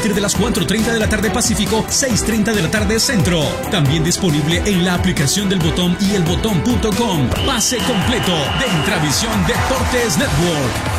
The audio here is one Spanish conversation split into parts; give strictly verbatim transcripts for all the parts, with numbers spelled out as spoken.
De las cuatro treinta de la tarde Pacífico, seis treinta de la tarde Centro. También disponible en la aplicación del Botón y el botón punto com. Pase completo de Intravisión Deportes Network.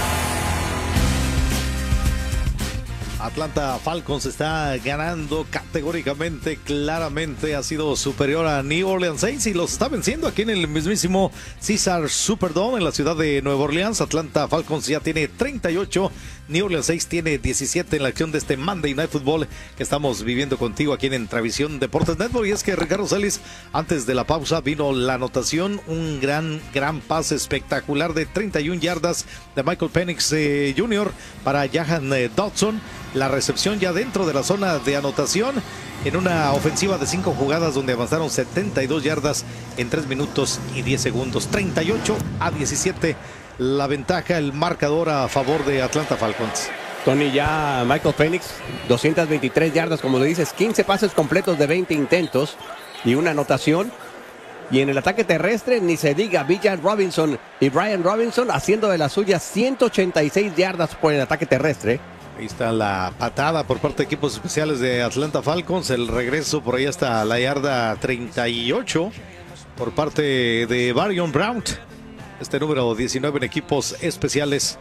Atlanta Falcons está ganando categóricamente, claramente ha sido superior a New Orleans Saints y los está venciendo aquí en el mismísimo Caesars Superdome en la ciudad de Nueva Orleans. Atlanta Falcons ya tiene treinta y ocho, New Orleans Saints tiene diecisiete en la acción de este Monday Night Football que estamos viviendo contigo aquí en Intravisión Deportes Network. Y es que Ricardo Celis, antes de la pausa vino la anotación, un gran, gran pase espectacular de treinta y una yardas de Michael Penix eh, junior para Jahan eh, Dodson. La recepción ya dentro de la zona de anotación en una ofensiva de cinco jugadas donde avanzaron setenta y dos yardas en tres minutos y diez segundos. treinta y ocho a diecisiete la ventaja, el marcador a favor de Atlanta Falcons. Tony, ya Michael Penix, doscientas veintitrés yardas, como lo dices, quince pases completos de veinte intentos y una anotación. Y en el ataque terrestre, ni se diga, Bijan Robinson y Brian Robinson haciendo de las suyas ciento ochenta y seis yardas por el ataque terrestre. Ahí está la patada por parte de equipos especiales de Atlanta Falcons. El regreso por ahí hasta la yarda treinta y ocho por parte de Varion Brown. Este número diecinueve en equipos especiales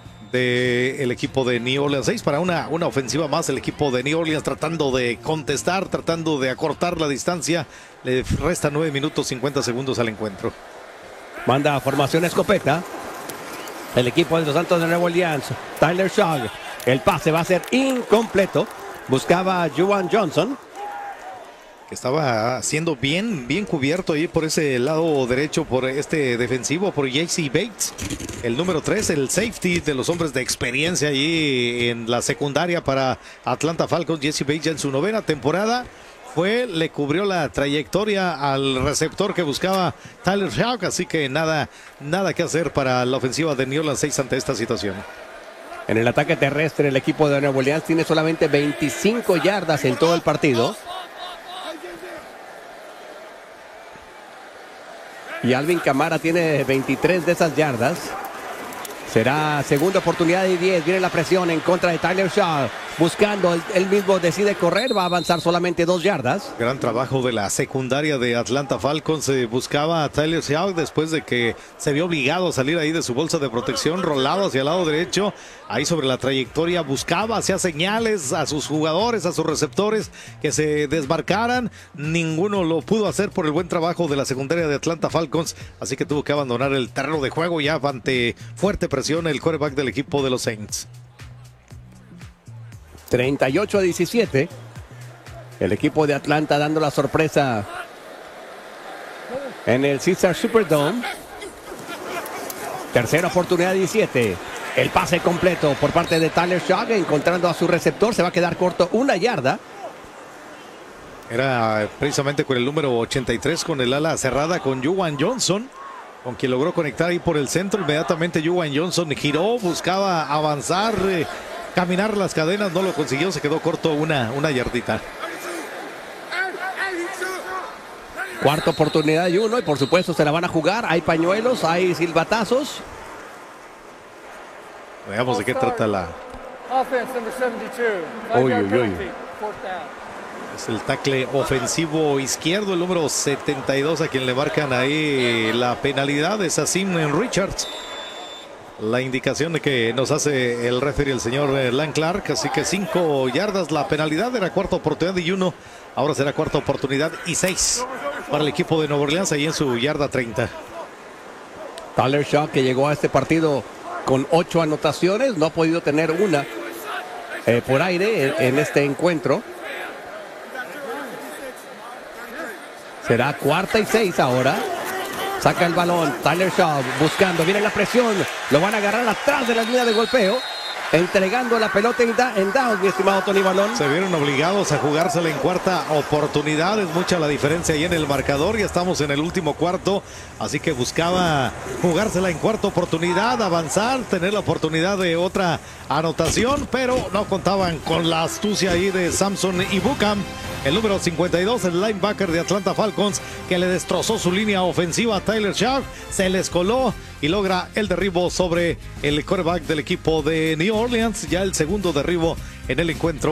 del equipo de New Orleans Saints. Para una, una ofensiva más, el equipo de New Orleans tratando de contestar, tratando de acortar la distancia. Le resta nueve minutos cincuenta segundos al encuentro. Manda formación escopeta el equipo de los Santos de Nueva Orleans. Tyler Shaw. El pase va a ser incompleto. Buscaba a Juwan Johnson, que estaba siendo bien, bien cubierto ahí por ese lado derecho por este defensivo, por J C Bates. El número tres, el safety de los hombres de experiencia ahí en la secundaria para Atlanta Falcons. J C Bates ya en su novena temporada fue, le cubrió la trayectoria al receptor que buscaba Tyler Shaw. Así que nada, nada que hacer para la ofensiva de New Orleans Saints ante esta situación. En el ataque terrestre, el equipo de Nueva Orleans tiene solamente veinticinco yardas en todo el partido. Y Alvin Kamara tiene veintitrés de esas yardas. Será segunda oportunidad y diez. Viene la presión en contra de Tyler Shaw. Buscando, él mismo decide correr. Va a avanzar solamente dos yardas. Gran trabajo de la secundaria de Atlanta Falcons. Eh, buscaba a Tyler Shaw después de que se vio obligado a salir ahí de su bolsa de protección. Rolado hacia el lado derecho. Ahí sobre la trayectoria buscaba, hacía señales a sus jugadores, a sus receptores que se desmarcaran. Ninguno lo pudo hacer por el buen trabajo de la secundaria de Atlanta Falcons. Así que tuvo que abandonar el terreno de juego ya ante fuerte presión el quarterback del equipo de los Saints. treinta y ocho a diecisiete. El equipo de Atlanta dando la sorpresa en el Caesars Superdome. Tercera oportunidad, diecisiete. El pase completo por parte de Tyler Shaw, encontrando a su receptor. Se va a quedar corto una yarda. Era precisamente con el número ochenta y tres, con el ala cerrada, con Juwan Johnson, con quien logró conectar ahí por el centro. Inmediatamente Juwan Johnson giró, buscaba avanzar, eh, caminar las cadenas, no lo consiguió, se quedó corto una, una yardita. Cuarta oportunidad y uno, y por supuesto se la van a jugar. Hay pañuelos, hay silbatazos. Veamos de qué trata la... Uy, uy, uy. Es el tackle ofensivo izquierdo, el número setenta y dos, a quien le marcan ahí la penalidad, es Asim Richards. La indicación de que nos hace el referee, el señor Lan Clark. Así que cinco yardas la penalidad. Era cuarta oportunidad y uno. Ahora será cuarta oportunidad y seis para el equipo de Nueva Orleans ahí en su yarda treinta. Tyler Shaw, que llegó a este partido con ocho anotaciones, no ha podido tener una eh, por aire en, en este encuentro. Será cuarta y seis ahora. Saca el balón, Tyler Shaw buscando, viene la presión, lo van a agarrar atrás de la línea de golpeo, entregando la pelota en, da, en down, mi estimado Tony Balón. Se vieron obligados a jugársela en cuarta oportunidad, es mucha la diferencia ahí en el marcador, ya estamos en el último cuarto, así que buscaba jugársela en cuarta oportunidad, avanzar, tener la oportunidad de otra anotación, pero no contaban con la astucia ahí de Samson Ibukam. El número cincuenta y dos, el linebacker de Atlanta Falcons, que le destrozó su línea ofensiva a Tyler Shaw, se les coló y logra el derribo sobre el quarterback del equipo de New Orleans. Ya el segundo derribo en el encuentro.